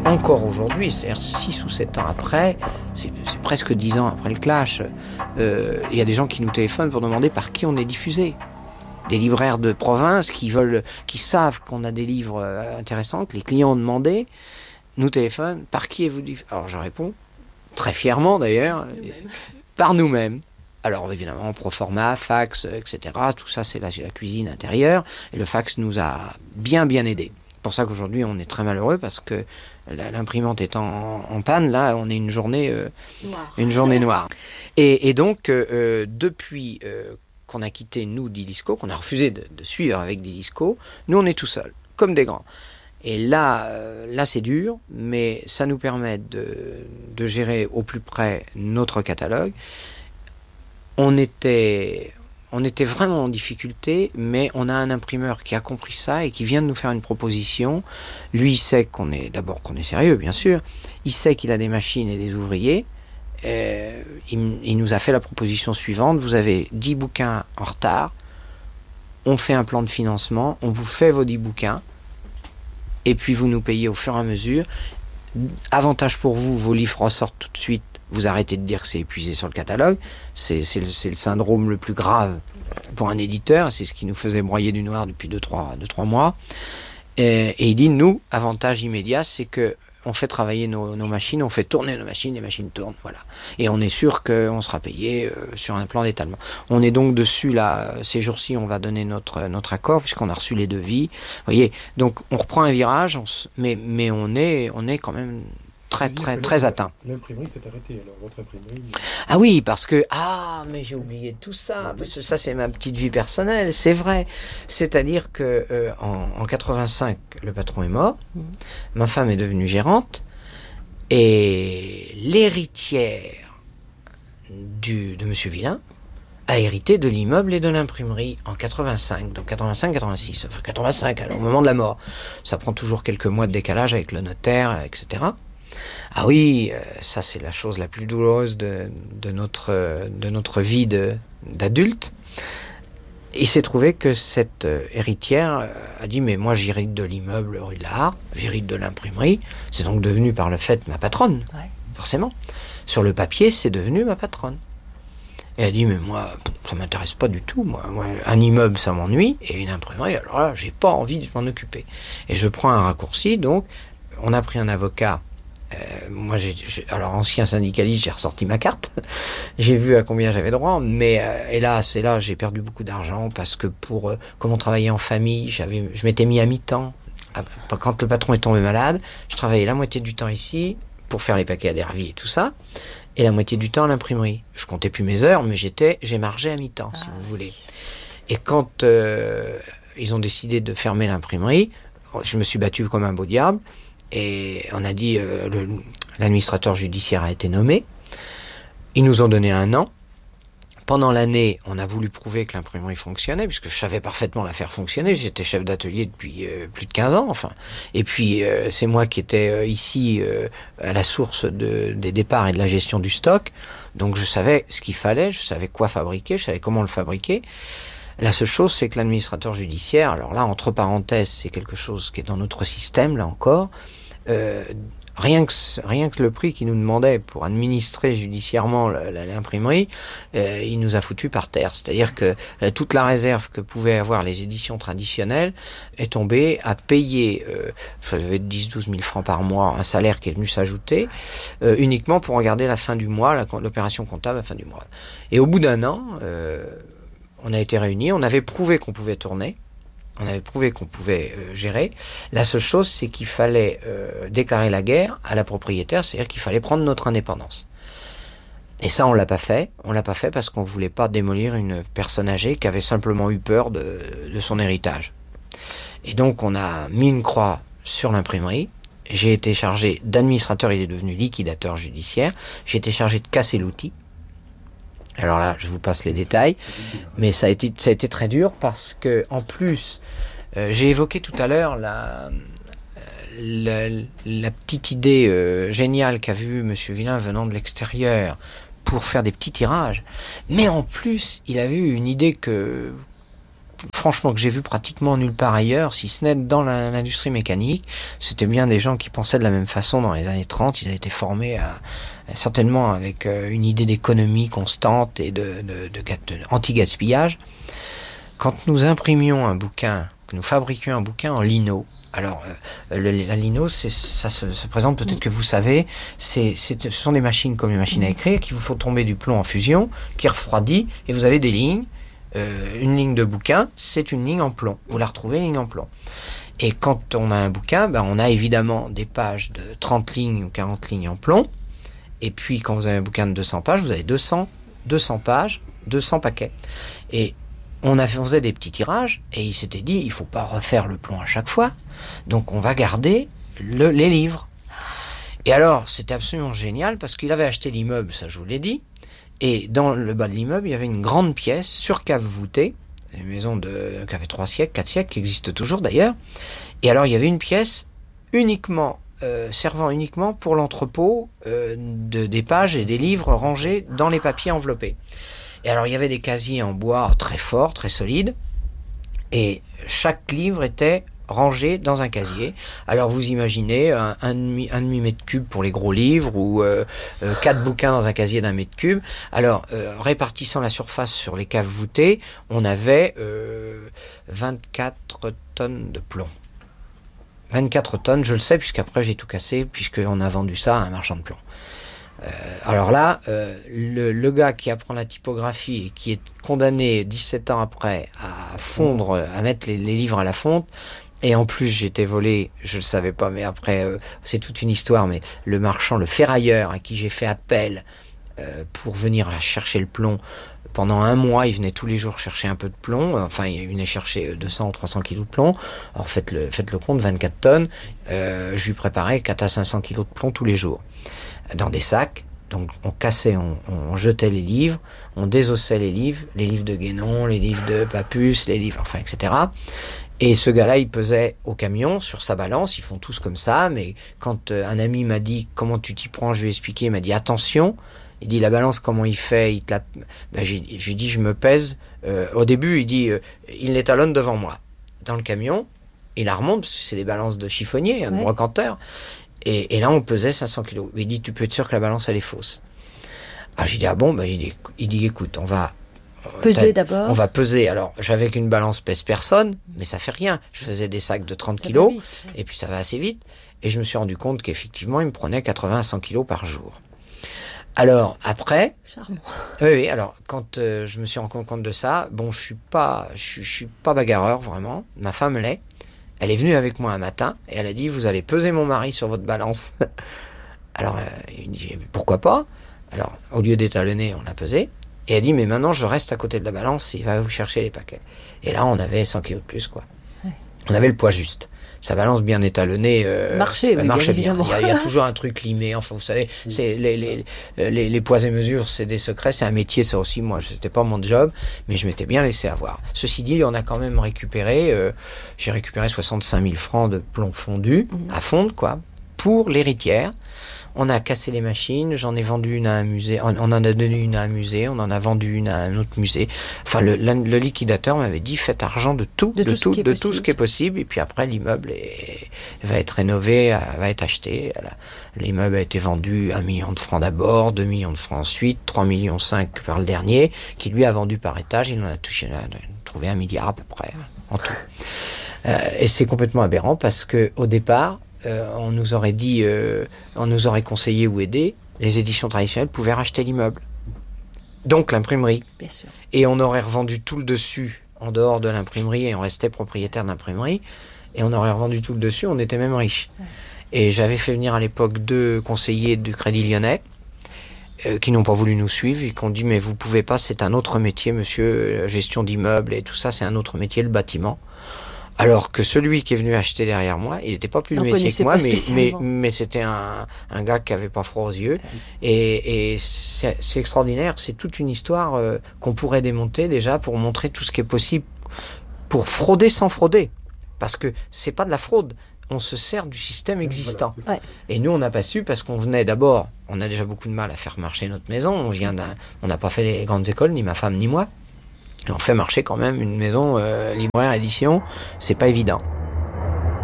encore aujourd'hui, c'est-à-dire 6 ou 7 ans après, c'est presque 10 ans après le clash, il y a des gens qui nous téléphonent pour demander par qui on est diffusé. Des libraires de province qui savent qu'on a des livres intéressants, que les clients ont demandé, nous téléphonent, par qui êtes-vous diffusé ? Alors je réponds, très fièrement d'ailleurs, par nous-mêmes. Alors évidemment, pro format, fax, etc. Tout ça, c'est la cuisine intérieure. Et le fax nous a bien aidés. C'est pour ça qu'aujourd'hui, on est très malheureux parce que l'imprimante étant en panne, là, on est une journée noire. Et donc, depuis qu'on a quitté, nous, Dilisco, qu'on a refusé de suivre avec Dilisco, nous, on est tout seuls, comme des grands. Et là, c'est dur, mais ça nous permet de gérer au plus près notre catalogue. On était vraiment en difficulté, mais on a un imprimeur qui a compris ça et qui vient de nous faire une proposition. Lui, il sait qu'on est sérieux, bien sûr. Il sait qu'il a des machines et des ouvriers. Il nous a fait la proposition suivante. Vous avez 10 bouquins en retard. On fait un plan de financement. On vous fait vos 10 bouquins. Et puis vous nous payez au fur et à mesure. Avantage pour vous, vos livres ressortent tout de suite. Vous arrêtez de dire que c'est épuisé sur le catalogue. C'est le syndrome le plus grave pour un éditeur. C'est ce qui nous faisait broyer du noir depuis 2-3 mois. Et il dit, nous, avantage immédiat, c'est que on fait travailler nos machines, on fait tourner nos machines, les machines tournent, voilà. Et on est sûr qu'on sera payé sur un plan d'étalement. On est donc dessus, là, ces jours-ci, on va donner notre accord, puisqu'on a reçu les devis. Vous voyez, donc on reprend un virage, mais on est quand même très atteint. L'imprimerie s'est arrêtée, alors, votre imprimerie... Ah oui, parce que... mais j'ai oublié tout ça, parce que ça, c'est ma petite vie personnelle, c'est vrai. C'est-à-dire que en 85, le patron est mort, ma femme est devenue gérante, et l'héritière de M. Villain a hérité de l'immeuble et de l'imprimerie en 85, donc 85-86, enfin 85, alors, au moment de la mort. Ça prend toujours quelques mois de décalage avec le notaire, etc. Ah oui, ça c'est la chose la plus douloureuse de notre vie d'adulte. Il s'est trouvé que cette héritière a dit, mais moi j'hérite de l'immeuble rue de la Harpe, j'hérite de l'imprimerie. C'est donc devenu par le fait ma patronne, forcément. Sur le papier, c'est devenu ma patronne. Et elle a dit, mais moi, ça m'intéresse pas du tout. Moi, un immeuble, ça m'ennuie, et une imprimerie, alors là, j'ai pas envie de m'en occuper. Et je prends un raccourci, donc on a pris un avocat. Moi, alors ancien syndicaliste, j'ai ressorti ma carte. J'ai vu à combien j'avais droit, mais hélas, j'ai perdu beaucoup d'argent parce que comme on travaillait en famille, je m'étais mis à mi-temps. Quand le patron est tombé malade, je travaillais la moitié du temps ici pour faire les paquets à Dervy et tout ça, et la moitié du temps à l'imprimerie. Je comptais plus mes heures, mais j'ai margé à mi-temps, si vous voulez. Et quand ils ont décidé de fermer l'imprimerie, je me suis battu comme un beau diable. Et on a dit, l'administrateur judiciaire a été nommé. Ils nous ont donné 1 an. Pendant l'année, on a voulu prouver que l'imprimerie fonctionnait, puisque je savais parfaitement la faire fonctionner. J'étais chef d'atelier depuis plus de 15 ans, enfin. Et puis, c'est moi qui étais ici à la source des départs et de la gestion du stock. Donc, je savais ce qu'il fallait, je savais quoi fabriquer, je savais comment le fabriquer. La seule chose, c'est que l'administrateur judiciaire, alors là, entre parenthèses, c'est quelque chose qui est dans notre système, là encore, rien que le prix qu'il nous demandait pour administrer judiciairement l'imprimerie, il nous a foutu par terre. C'est-à-dire que toute la réserve que pouvaient avoir les éditions traditionnelles est tombée à payer, ça devait être 10-12 000 francs par mois, un salaire qui est venu s'ajouter, uniquement pour regarder la fin du mois, l'opération comptable à la fin du mois. Et au bout d'1 an... on a été réunis, on avait prouvé qu'on pouvait tourner, on avait prouvé qu'on pouvait gérer. La seule chose, c'est qu'il fallait déclarer la guerre à la propriétaire, c'est-à-dire qu'il fallait prendre notre indépendance. Et ça, on l'a pas fait. On l'a pas fait parce qu'on voulait pas démolir une personne âgée qui avait simplement eu peur de son héritage. Et donc, on a mis une croix sur l'imprimerie. J'ai été chargé d'administrateur, il est devenu liquidateur judiciaire. J'ai été chargé de casser l'outil. Alors là, je vous passe les détails, mais ça a été très dur parce que, en plus, j'ai évoqué tout à l'heure la petite idée géniale qu'a vue M. Villain venant de franchement, que j'ai vu pratiquement nulle part ailleurs, si ce n'est dans l'industrie mécanique. C'était bien des gens qui pensaient de la même façon dans les années 30. Ils avaient été formés certainement avec une idée d'économie constante et de anti-gaspillage. Quand nous imprimions un bouquin, que nous fabriquions un bouquin en lino, alors la lino, ça se présente, peut-être que vous savez, ce sont des machines comme les machines à écrire qui vous font tomber du plomb en fusion, qui refroidit, et vous avez des lignes. Une ligne de bouquin, c'est une ligne en plomb. Vous la retrouvez, ligne en plomb. Et quand on a un bouquin, on a évidemment des pages de 30 lignes ou 40 lignes en plomb. Et puis, quand vous avez un bouquin de 200 pages, vous avez 200 pages, 200 paquets. Et on faisait des petits tirages, et il s'était dit, il ne faut pas refaire le plomb à chaque fois. Donc, on va garder les livres. Et alors, c'était absolument génial, parce qu'il avait acheté l'immeuble, ça je vous l'ai dit. Et dans le bas de l'immeuble, il y avait une grande pièce sur cave voûtée, une maison qui avait 3 siècles, 4 siècles, qui existe toujours d'ailleurs. Et alors, il y avait une pièce servant uniquement pour l'entrepôt des pages et des livres rangés dans les papiers enveloppés. Et alors, il y avait des casiers en bois très forts, très solides, et chaque livre était rangé dans un casier. Alors vous imaginez un demi-mètre cube pour les gros livres ou 4 bouquins dans un casier d'1 mètre cube. Alors répartissant la surface sur les caves voûtées, on avait 24 tonnes de plomb. 24 tonnes, je le sais puisqu'après j'ai tout cassé puisqu'on a vendu ça à un marchand de plomb. Alors là, le gars qui apprend la typographie et qui est condamné 17 ans après à fondre, à mettre les livres à la fonte, et en plus j'ai été volé, je le savais pas, mais après c'est toute une histoire, mais le marchand, le ferrailleur à qui j'ai fait appel pour venir chercher le plomb, pendant 1 mois, il venait tous les jours chercher un peu de plomb, enfin il venait chercher 200 ou 300 kilos de plomb, alors faites le compte, 24 tonnes, je lui préparais 4 à 500 kilos de plomb tous les jours, dans des sacs. Donc on cassait, on jetait les livres, on désossait les livres de Guénon, les livres de Papus, les livres, enfin etc. Et ce gars-là, il pesait au camion sur sa balance, ils font tous comme ça, mais quand un ami m'a dit comment tu t'y prends, je lui ai expliqué, il m'a dit attention, il dit la balance comment il fait, j'ai dit je me pèse, au début il dit il l'étalonne devant moi, dans le camion, il la remonte, parce que c'est des balances de chiffonnier, de brocanteur. Et là, on pesait 500 kilos. Il dit, tu peux être sûr que la balance, elle est fausse. Alors, j'ai dit, ah bon, il dit, écoute, on va peser d'abord. On va peser. Alors, j'avais qu'une balance pèse personne, mais ça fait rien. Je faisais des sacs de 30 kilos, et puis ça va assez vite. Et je me suis rendu compte qu'effectivement, il me prenait 80 à 100 kilos par jour. Alors, après... Charmant. Oui, alors, quand je me suis rendu compte de ça, bon, je suis pas bagarreur, vraiment. Ma femme l'est. Elle est venue avec moi un matin et elle a dit, vous allez peser mon mari sur votre balance. Alors, il me dit, pourquoi pas? Alors, au lieu d'étalonner, on l'a pesé. Et elle dit, mais maintenant, je reste à côté de la balance, il va vous chercher les paquets. Et là, on avait 100 kilos de plus, quoi. Ouais. On avait le poids juste. Sa balance bien étalonnée marchait bien. Il y a toujours un truc limé. Enfin, vous savez, c'est les poids et mesures, c'est des secrets, c'est un métier, ça aussi. Moi, c'était pas mon job, mais je m'étais bien laissé avoir. Ceci dit, on a quand même récupéré. J'ai récupéré 65 000 francs de plomb fondu à fondre, quoi, pour l'héritière. On a cassé les machines, j'en ai vendu une à un musée, on en a donné une à un musée, on en a vendu une à un autre musée. Enfin, le liquidateur m'avait dit, faites argent de tout ce qui est possible. Et puis après, l'immeuble va être rénové, va être acheté. L'immeuble a été vendu 1 million de francs d'abord, 2 millions de francs ensuite, 3,5 millions par le dernier, qui lui a vendu par étage. Il en a trouvé 1 milliard à peu près, en tout. Et c'est complètement aberrant parce qu'au départ, on nous aurait dit, on nous aurait conseillé ou aidé, les éditions traditionnelles pouvaient racheter l'immeuble. Donc l'imprimerie. Bien sûr. Et on aurait revendu tout le dessus en dehors de l'imprimerie et on restait propriétaire d'imprimerie. Et on aurait revendu tout le dessus, on était même riche. Ouais. Et j'avais fait venir à l'époque 2 conseillers du Crédit Lyonnais qui n'ont pas voulu nous suivre et qui ont dit mais vous pouvez pas, c'est un autre métier monsieur, gestion d'immeubles et tout ça, c'est un autre métier, le bâtiment. Alors que celui qui est venu acheter derrière moi, il n'était pas plus de métier que moi, mais c'était un gars qui n'avait pas froid aux yeux. Et c'est extraordinaire, c'est toute une histoire qu'on pourrait démonter déjà pour montrer tout ce qui est possible, pour frauder sans frauder. Parce que c'est pas de la fraude, on se sert du système existant. Voilà. Et nous, on n'a pas su parce qu'on venait d'abord, on a déjà beaucoup de mal à faire marcher notre maison, on n'a pas fait les grandes écoles, ni ma femme ni moi. Et on fait marcher quand même une maison libraire édition, c'est pas évident.